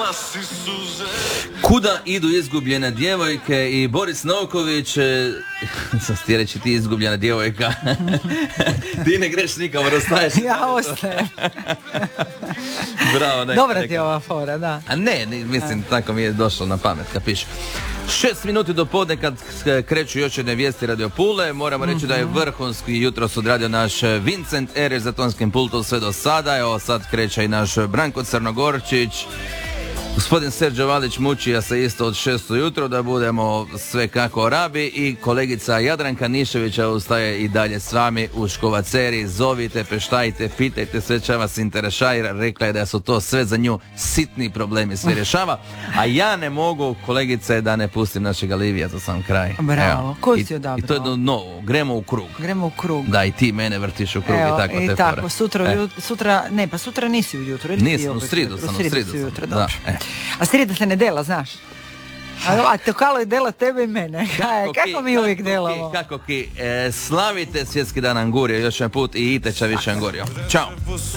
Kuda idu izgubljene djevojke i Boris Novković, sam ti reći ti izgubljena djevojka, ti ne greš nikamo, ostaješ. Ja ostajem. Bravo, dobra ti je ova fora, da. A ne, mislim, tako mi je došlo na pamet kad piše. 6 minuti do podne kad kreću još jedne vijesti Radio Pule, moramo reći da je vrhunski jutros odradio naš Vincent Erer za tonskim pultom sve do sada. Evo sad kreće i naš Branko Crnogorčić. Gospodin Serđo Valić muči se isto od 6 jutro da budemo sve kako rabi i kolegica Jadranka Niševića ustaje i dalje s vami u Škovaceri. Zovite, peštajte, pitajte, sve će vas interesira. Rekla je da su to sve za nju sitni problemi, sve rješava. A ja ne mogu, kolegice, da ne pustim našega Livija za sam kraj. Bravo, koji si odabrao? I to je jedno novo, gremo u krug. Gremo u krug. Da, i ti mene vrtiš u krug. Evo, i tako i te tako, fore. sutra nisi ujutro. Nisam, u sridu sam. Da. A sreda se ne dela, znaš? A Tokalo je dela tebe i mene. Kako mi uvijek delamo? Kako ki, slavite svjetski dan Angurija još jedan put i Iteća više Angurio. Ćao!